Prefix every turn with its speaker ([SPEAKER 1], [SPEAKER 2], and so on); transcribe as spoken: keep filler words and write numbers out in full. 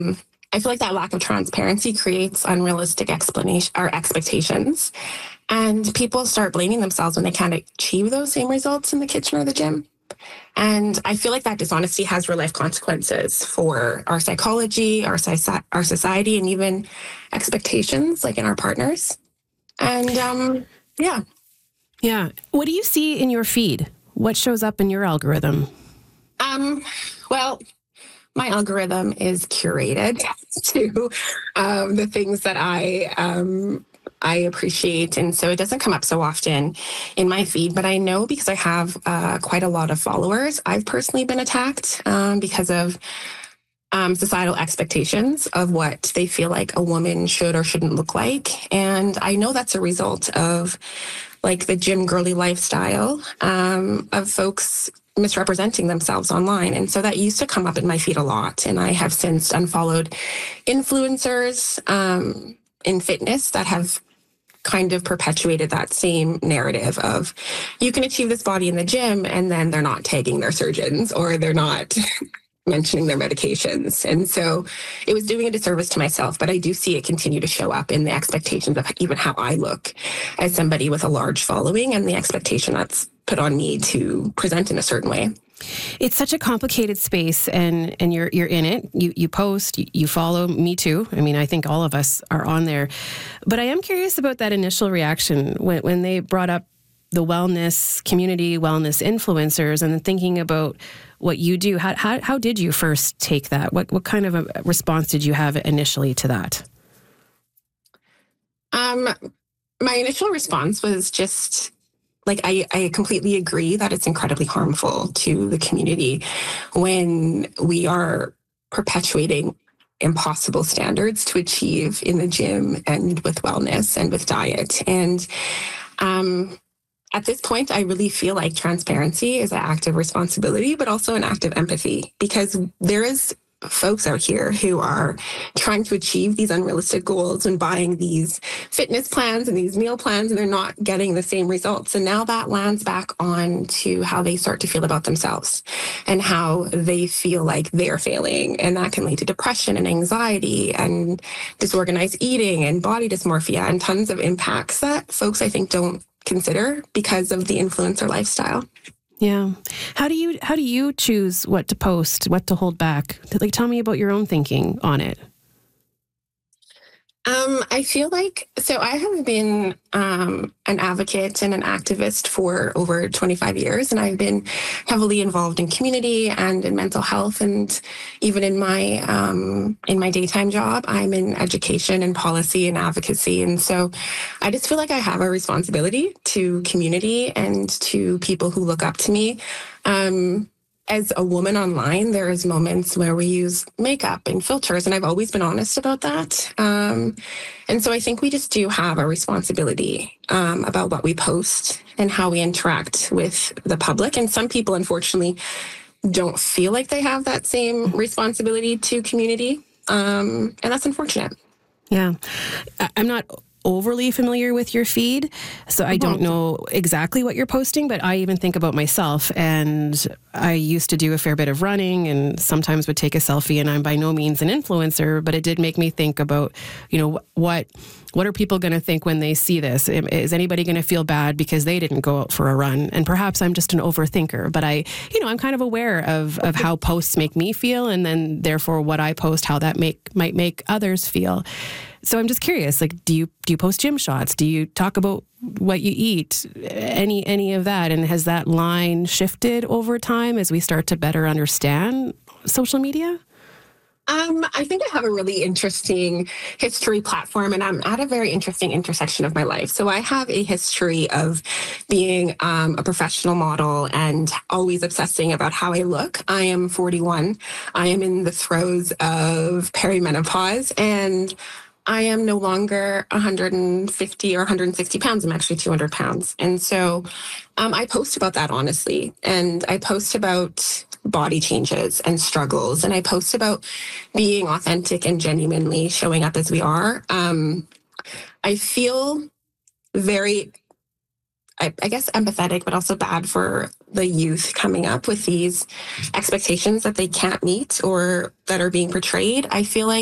[SPEAKER 1] I feel like that lack of transparency creates unrealistic explanation or expectations. And people start blaming themselves when they can't achieve those same results in the kitchen or the gym. And I feel like that dishonesty has real life consequences for our psychology, our, our society, and even expectations, like in our partners. And um, yeah.
[SPEAKER 2] Yeah. What do you see in your feed? What shows up in your algorithm?
[SPEAKER 1] Um, well, my algorithm is curated to um, the things that I um, I appreciate. And so it doesn't come up so often in my feed, but I know because I have uh, quite a lot of followers, I've personally been attacked um, because of um, societal expectations of what they feel like a woman should or shouldn't look like. And I know that's a result of like the gym girly lifestyle um, of folks misrepresenting themselves online. And so that used to come up in my feed a lot. And I have since unfollowed influencers um, in fitness that have kind of perpetuated that same narrative of you can achieve this body in the gym and then they're not tagging their surgeons or they're not mentioning their medications. And so it was doing a disservice to myself, but I do see it continue to show up in the expectations of even how I look as somebody with a large following and the expectation that's put on me to present in a certain way.
[SPEAKER 2] It's such a complicated space, and, and you're you're in it. You you post, you, you follow, me too. I mean, I think all of us are on there. But I am curious about that initial reaction when, when they brought up the wellness community, wellness influencers, and then thinking about what you do. How, how, how did you first take that? What, what kind of a response did you have initially to that?
[SPEAKER 1] Um, my initial response was just... Like, I, I completely agree that it's incredibly harmful to the community when we are perpetuating impossible standards to achieve in the gym and with wellness and with diet. And um, at this point, I really feel like transparency is an act of responsibility, but also an act of empathy, because there is folks out here who are trying to achieve these unrealistic goals and buying these fitness plans and these meal plans, and they're not getting the same results. And now that lands back on to how they start to feel about themselves and how they feel like they're failing. And that can lead to depression and anxiety and disorganized eating and body dysmorphia and tons of impacts that folks, I think, don't consider because of the influencer lifestyle.
[SPEAKER 2] Yeah. How do you how do you choose what to post, what to hold back? Like, tell me about your own thinking on it.
[SPEAKER 1] Um, I feel like, so I have been um, an advocate and an activist for over twenty-five years, and I've been heavily involved in community and in mental health, and even in my um, in my daytime job, I'm in education and policy and advocacy. And so I just feel like I have a responsibility to community and to people who look up to me. Um, As a woman online, there is moments where we use makeup and filters, and I've always been honest about that. Um, and so I think we just do have a responsibility um, about what we post and how we interact with the public. And some people, unfortunately, don't feel like they have that same responsibility to community, um, and that's unfortunate.
[SPEAKER 2] Yeah, I'm not overly familiar with your feed, so I don't know exactly what you're posting, but I even think about myself, and I used to do a fair bit of running and sometimes would take a selfie, and I'm by no means an influencer, but it did make me think about, you know, what what are people going to think when they see this? Is anybody going to feel bad because they didn't go out for a run? And perhaps I'm just an overthinker, but I, you know, I'm kind of aware of of how posts make me feel, and then therefore what I post, how that make might make others feel. So I'm just curious, like, do you do you post gym shots? Do you talk about what you eat? Any any of that? And has that line shifted over time as we start to better understand social media?
[SPEAKER 1] Um, I think I have a really interesting history platform, and I'm at a very interesting intersection of my life. So I have a history of being um, a professional model and always obsessing about how I look. I am forty-one. I am in the throes of perimenopause, and I am no longer one hundred fifty or one hundred sixty pounds. I'm actually two hundred pounds. And so um, I post about that honestly. And I post about body changes and struggles. And I post about being authentic and genuinely showing up as we are. Um, I feel very I, I guess, empathetic, but also bad for the youth coming up with these expectations that they can't meet or that are being portrayed. I feel like